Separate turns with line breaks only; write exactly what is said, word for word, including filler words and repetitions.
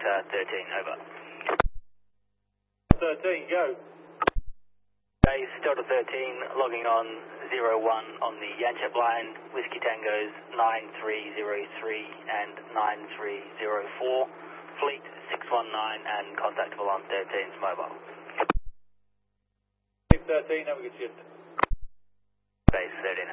Delta thirteen, over.
thirteen, go.
Base Delta thirteen, logging on zero one on the Yanchep line, Whiskey Tangos nine three zero three and nine three zero four, Fleet six one nine and contactable on thirteen's mobile.
thirteen, have a good shift.
Base thirteen.